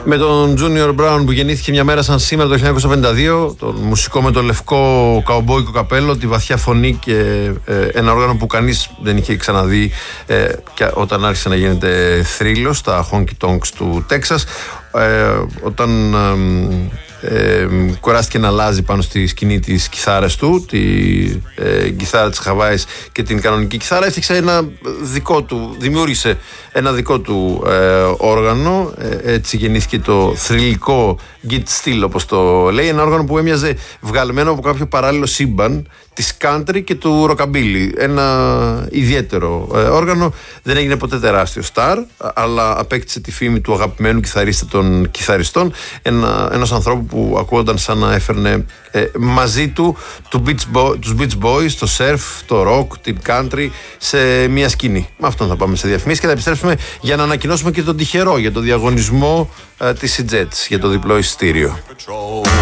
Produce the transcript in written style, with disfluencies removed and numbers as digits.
Με τον Junior Brown που γεννήθηκε μια μέρα σαν σήμερα το 1952, τον μουσικό με το λευκό καουμπόικο καπέλο, τη βαθιά φωνή και ένα όργανο που κανείς δεν είχε ξαναδεί όταν άρχισε να γίνεται θρύλος στα honky tonks του Τέξας, όταν κουράστηκε να αλλάζει πάνω στη σκηνή τις κιθάρες του, τη κιθάρα της Χαβάης και την κανονική κιθάρα, έφτιαξε ένα δικό του, δημιούργησε ένα δικό του όργανο, έτσι γεννήθηκε το θρυλικό Git Steel, όπως το λέει, ένα όργανο που έμοιαζε βγαλμένο από κάποιο παράλληλο σύμπαν της country και του rockabilly, ένα ιδιαίτερο όργανο. Δεν έγινε ποτέ τεράστιο στάρ, αλλά απέκτησε τη φήμη του αγαπημένου κιθαρίστα των κιθαριστών, ενός ανθρώπου που ακούγονταν σαν να έφερνε μαζί του τους Beach Boys, το surf, το rock, την country σε μια σκηνή. Με αυτόν θα πάμε σε διαφημίσεις και θα επιστρέψουμε για να ανακοινώσουμε και τον τυχερό για το διαγωνισμό της Jets, για το διπλό εισιτήριο.